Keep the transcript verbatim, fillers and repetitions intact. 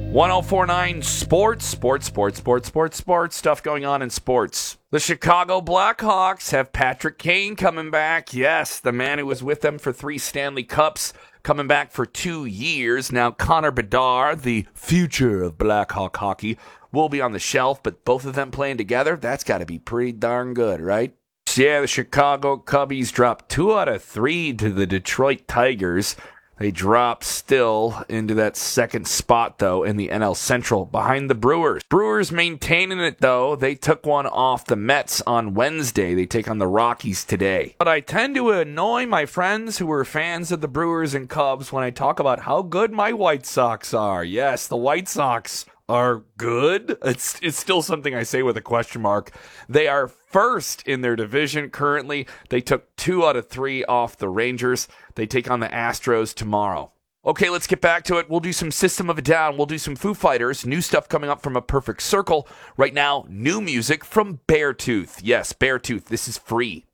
one oh four point nine Sports, Sports, Sports, Sports, Sports, Sports, stuff going on in sports. The Chicago Blackhawks have Patrick Kane coming back. Yes, the man who was with them for three Stanley Cups, coming back for two years. Now, Connor Bedard, the future of Blackhawk hockey, will be on the shelf, but both of them playing together, that's got to be pretty darn good, right? Yeah, the Chicago Cubbies dropped two out of three to the Detroit Tigers. They drop still into that second spot, though, in the N L Central, behind the Brewers. Brewers maintaining it, though. They took one off the Mets on Wednesday. They take on the Rockies today. But I tend to annoy my friends who are fans of the Brewers and Cubs when I talk about how good my White Sox are. Yes, the White Sox are good. It's it's still something I say with a question mark. They are first in their division currently. They took two out of three off the Rangers. They take on the Astros tomorrow. Okay, let's get back to it. We'll do some System of a Down. We'll do some Foo Fighters. New stuff coming up from A Perfect Circle. Right now, new music from Beartooth. Yes, Beartooth. This is free.